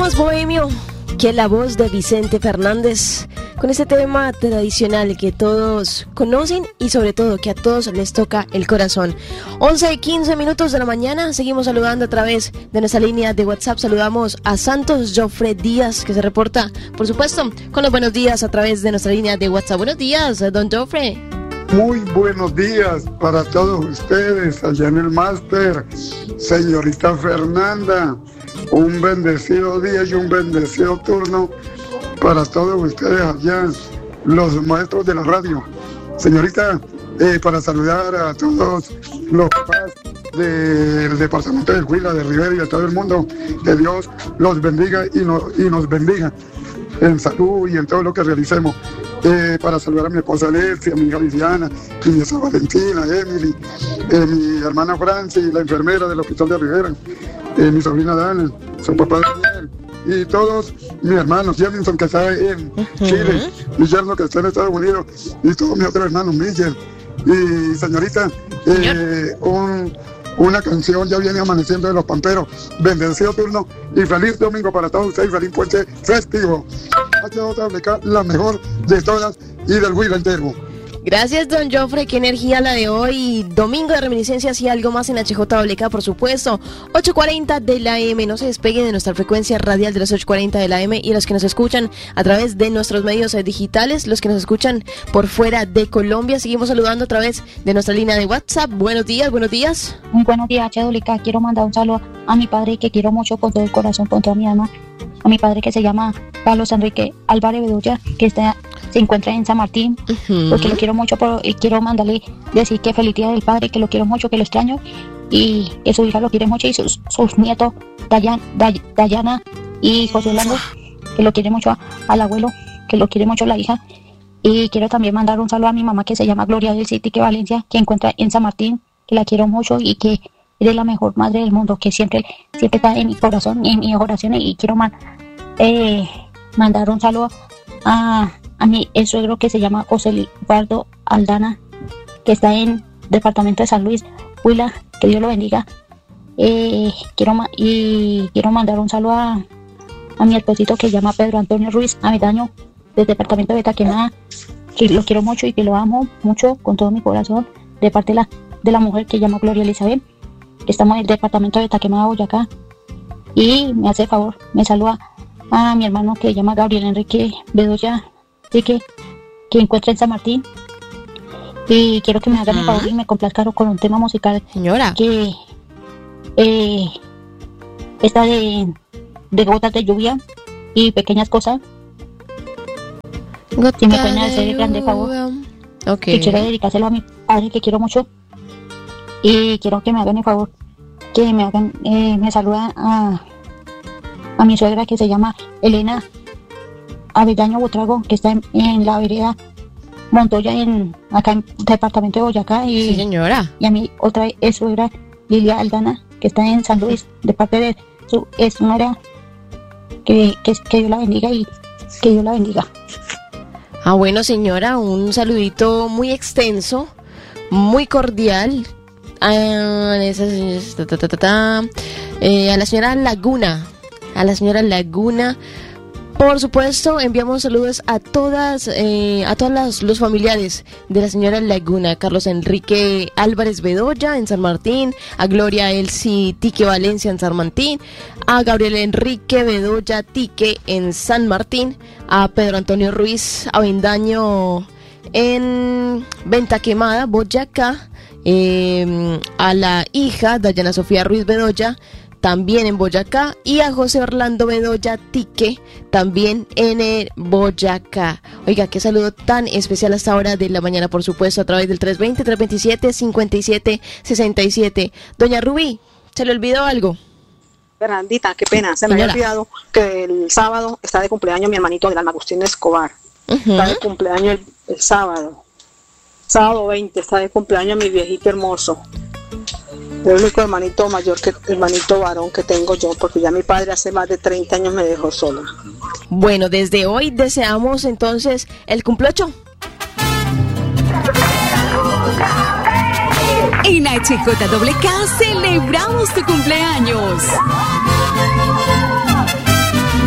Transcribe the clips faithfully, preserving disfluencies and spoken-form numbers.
más bohemio que la voz de Vicente Fernández, con este tema tradicional que todos conocen y sobre todo que a todos les toca el corazón. once y quince minutos de la mañana, seguimos saludando a través de nuestra línea de WhatsApp. Saludamos a Santos Joffre Díaz, que se reporta, por supuesto, con los buenos días a través de nuestra línea de WhatsApp. Buenos días, don Joffre. Muy buenos días para todos ustedes allá en el máster, señorita Fernanda. Un bendecido día y un bendecido turno para todos ustedes allá, los maestros de la radio. Señorita, eh, para saludar a todos los papás del departamento del Huila, de Rivera y a todo el mundo, que Dios los bendiga y, no, y nos bendiga en salud y en todo lo que realicemos. Eh, para saludar a mi esposa Alexia, a mi hija Viviana, mi esposa Valentina, Emily, eh, mi hermana Franci, la enfermera del hospital de Rivera, eh, mi sobrina Dana, su papá Daniel, y todos mis hermanos, Jefferson que está en uh-huh. Chile, mi yerno que está en Estados Unidos, y todos mis otros hermanos, Miguel. Y señorita, eh, un, una canción ya viene amaneciendo de los Pamperos. Bendecido turno y feliz domingo para todos ustedes y feliz puente festivo. H J W K, la mejor de todas y del Huila entero. Gracias, don Joffre, qué energía la de hoy. Domingo de reminiscencias y algo más en H J W K, por supuesto. ocho cuarenta de la A M, no se despeguen de nuestra frecuencia radial de las ocho cuarenta de la A M y los que nos escuchan a través de nuestros medios digitales, los que nos escuchan por fuera de Colombia. Seguimos saludando a través de nuestra línea de WhatsApp. Buenos días, buenos días. Muy buenos días, H W K. Quiero mandar un saludo a mi padre que quiero mucho con todo el corazón, con toda mi alma. A mi padre que se llama Carlos Enrique Álvarez Bedoya, que está, se encuentra en San Martín, uh-huh. porque lo quiero mucho por, y quiero mandarle decir que feliz día del padre, que lo quiero mucho, que lo extraño y que su hija lo quiere mucho y sus, sus nietos Dayan, Day, Dayana y José Orlando, que lo quiere mucho a, al abuelo, que lo quiere mucho la hija. Y quiero también mandar un saludo a mi mamá que se llama Gloria del City que Valencia, que encuentra en San Martín, que la quiero mucho y que eres la mejor madre del mundo, que siempre, siempre está en mi corazón y en mis oraciones. Y quiero man, eh, mandar un saludo a, a mi el suegro que se llama José Eduardo Aldana, que está en departamento de San Luis, Huila, que Dios lo bendiga. Eh, quiero y quiero mandar un saludo a, a mi esposito que se llama Pedro Antonio Ruiz Avendaño, del departamento de Taquemada, que lo quiero mucho y que lo amo mucho con todo mi corazón, de parte de la, de la mujer que se llama Gloria Elizabeth. Estamos en el departamento de Taquemada, Boyacá. Y me hace favor, me saluda a mi hermano que se llama Gabriel Enrique Bedoya, que, que encuentra en San Martín. Y quiero que me hagan el favor y me complazcan con un tema musical. Señora. Que eh, está de, de gotas de lluvia y pequeñas cosas. Gota si me pueden hacer el grande favor. Okay. Que quiero dedicárselo a mi padre que quiero mucho. Y quiero que me hagan el favor, que me hagan, eh, me saludan a, a mi suegra que se llama Elena Avellaño Butrago, que está en, en la vereda Montoya, en acá en el departamento de Boyacá. Y, sí, señora. Y a mi otra es suegra Lilia Aldana, que está en San Luis, de parte de su es nuera, que, que, que Dios la bendiga y que Dios la bendiga. Ah, bueno, señora, un saludito muy extenso, muy cordial. A, esa, ta, ta, ta, ta, ta, eh, a la señora Laguna, a la señora Laguna, por supuesto, enviamos saludos a todas, eh, a todos los, los familiares de la señora Laguna, Carlos Enrique Álvarez Bedoya en San Martín, a Gloria Elsie Tique Valencia en San Martín, a Gabriel Enrique Bedoya Tique en San Martín, a Pedro Antonio Ruiz Avendaño en Venta Quemada, Boyacá. Eh, a la hija Dayana Sofía Ruiz Bedoya, también en Boyacá, y a José Orlando Bedoya Tique, también en el Boyacá. Oiga, qué saludo tan especial hasta ahora de la mañana, por supuesto, a través del tres veinte, tres veintisiete, cincuenta y siete sesenta y siete. Doña Rubí, ¿se le olvidó algo? Fernandita, qué pena, se me Señora. había olvidado que el sábado está de cumpleaños mi hermanito del alma, Agustín Escobar. Uh-huh. Está de cumpleaños el, el sábado. Sábado veinte está de cumpleaños mi viejito hermoso. El único hermanito mayor que hermanito varón que tengo yo, porque ya mi padre hace más de treinta años me dejó sola. Bueno, desde hoy deseamos entonces el cumpleaños. En H J W K celebramos tu cumpleaños.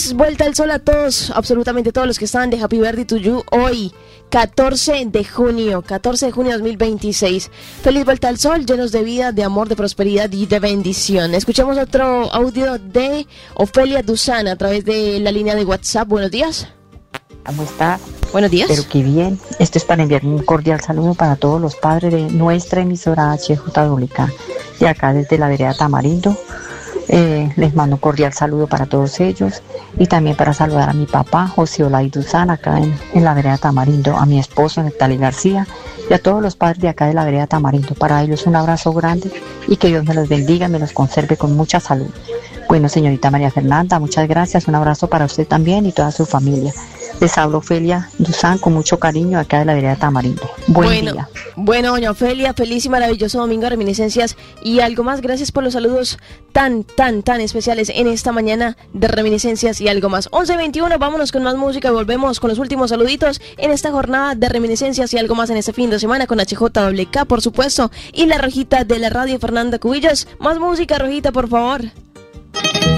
Feliz vuelta al sol a todos, absolutamente todos los que están de Happy Birthday to You hoy, catorce de junio, catorce de junio de dos mil veintiséis. Feliz vuelta al sol, llenos de vida, de amor, de prosperidad y de bendición. Escuchamos otro audio de Ofelia Duzán a través de la línea de WhatsApp. Buenos días. ¿Cómo está? Buenos días. Espero que bien. Esto es para enviar un cordial saludo para todos los padres de nuestra emisora H J W K. Y acá desde la vereda Tamarindo. Eh, les mando un cordial saludo para todos ellos y también para saludar a mi papá José Olay Duzán acá en, en la vereda Tamarindo, a mi esposo Nectali García y a todos los padres de acá de la vereda Tamarindo. Para ellos un abrazo grande y que Dios me los bendiga y me los conserve con mucha salud. Bueno, señorita María Fernanda, muchas gracias, un abrazo para usted también y toda su familia. Les hablo Ofelia Duzán con mucho cariño acá de la vereda Tamarindo. Buen bueno, día. Bueno, doña Ofelia, feliz y maravilloso domingo de reminiscencias y algo más. Gracias por los saludos tan, tan, tan especiales en esta mañana de reminiscencias y algo más. once veintiuno, vámonos con más música y volvemos con los últimos saluditos en esta jornada de reminiscencias y algo más en este fin de semana con H J W K, por supuesto, y la Rojita de la radio Fernanda Cubillos. Más música, Rojita, por favor.